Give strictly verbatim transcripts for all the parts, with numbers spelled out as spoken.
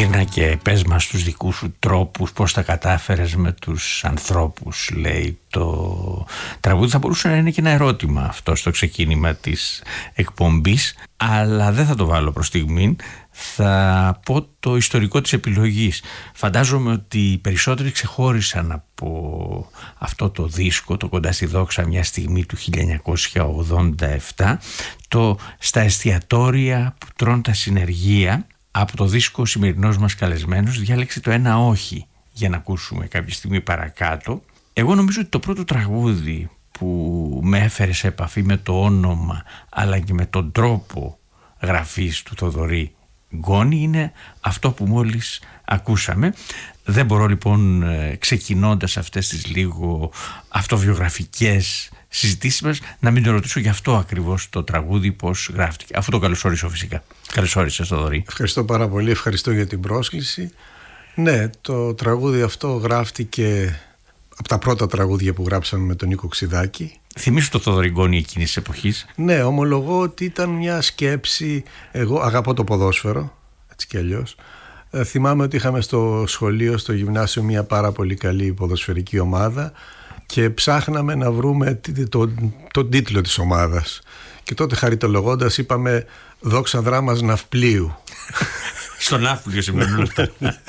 Γύρνα και πες μας τους δικούς σου τρόπους, πώς τα κατάφερες με τους ανθρώπους, λέει το τραγούδι. Θα μπορούσε να είναι και ένα ερώτημα αυτό στο ξεκίνημα της εκπομπής, αλλά δεν θα το βάλω προς στιγμή. Θα πω το ιστορικό της επιλογής. Φαντάζομαι ότι οι περισσότεροι ξεχώρισαν από αυτό το δίσκο, το Κοντά στη Δόξα, μια στιγμή του χίλια εννιακόσια ογδόντα επτά, το «Στα εστιατόρια που τρώνε τα συνεργεία». Από το δίσκο ο σημερινός μας καλεσμένος διάλεξε το «Ένα όχι» για να ακούσουμε κάποια στιγμή παρακάτω. Εγώ νομίζω ότι το πρώτο τραγούδι που με έφερε σε επαφή με το όνομα αλλά και με τον τρόπο γραφής του Θοδωρή Γκόνη είναι αυτό που μόλις ακούσαμε. Δεν μπορώ λοιπόν, ξεκινώντας αυτές τις λίγο αυτοβιογραφικές συζητήσεις μας, να μην το ρωτήσω γι' αυτό ακριβώς το τραγούδι πώς γράφτηκε, αφού το καλωσόρισω φυσικά. Καλωσόρισες, Θοδωρή. Ευχαριστώ πάρα πολύ, ευχαριστώ για την πρόσκληση. Ναι, το τραγούδι αυτό γράφτηκε από τα πρώτα τραγούδια που γράψαμε με τον Νίκο Ξιδάκη. Θυμήσου το Θοδωρή Γκόνη εκείνης της εποχής. Ναι, ομολογώ ότι ήταν μια σκέψη. Εγώ αγαπώ το ποδόσφαιρο, έτσι κι αλλιώς. Ε, θυμάμαι ότι είχαμε στο σχολείο, στο γυμνάσιο, μια πάρα πολύ καλή ποδοσφαιρική ομάδα και ψάχναμε να βρούμε τον το, το τίτλο της ομάδας. Και τότε, χαριτολογώντας, είπαμε «Δόξα Δράμας Ναυπλίου». Στο Ναύπλιο σημαίνει αυτό.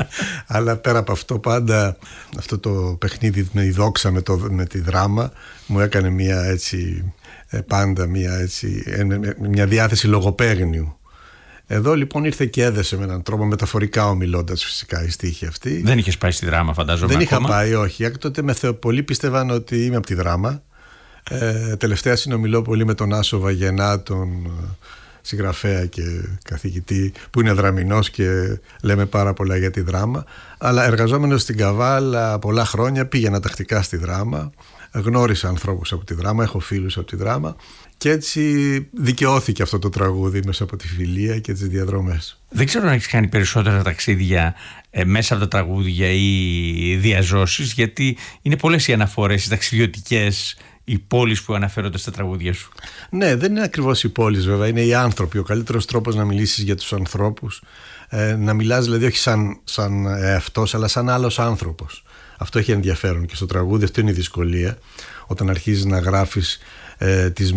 Αλλά πέρα από αυτό, πάντα αυτό το παιχνίδι με η δόξα, με, το, με τη δράμα, μου έκανε μια έτσι, πάντα μια, έτσι, μια διάθεση λογοπαίγνιου. Εδώ λοιπόν ήρθε και έδεσε με έναν τρόπο, μεταφορικά ομιλώντας φυσικά, η στίχη αυτή. Δεν είχες πάει στη δράμα, φαντάζομαι. Δεν είχα ακόμα. πάει, όχι. Τότε με θεω... πολλοί πίστευαν ότι είμαι από τη δράμα. Ε, τελευταία συνομιλώ πολύ με τον Άσο Βαγενά, τον συγγραφέα και καθηγητή, που είναι δραμηνός και λέμε πάρα πολλά για τη δράμα. Αλλά εργαζόμενος στην Καβάλα πολλά χρόνια, πήγαινα τακτικά στη δράμα, γνώρισα ανθρώπους από τη δράμα, έχω φίλους από τη δράμα και έτσι δικαιώθηκε αυτό το τραγούδι μέσα από τη φιλία και τις διαδρομές. Δεν ξέρω αν έχεις κάνει περισσότερα ταξίδια ε, μέσα από τα τραγούδια ή διαζώσεις, γιατί είναι πολλές οι αναφορές, οι ταξιδιωτικές, οι πόλεις που αναφέρονται στα τραγούδια σου. Ναι, δεν είναι ακριβώς οι πόλεις βέβαια, είναι οι άνθρωποι. Ο καλύτερος τρόπος να μιλήσεις για τους ανθρώπους, ε, να μιλάς δηλαδή όχι σαν, σαν εαυτός, αλλά σαν άλλος άνθρωπος. Αυτό έχει ενδιαφέρον και στο τραγούδι, αυτό είναι η δυσκολία. Όταν αρχίζεις να γράφεις ε, τις,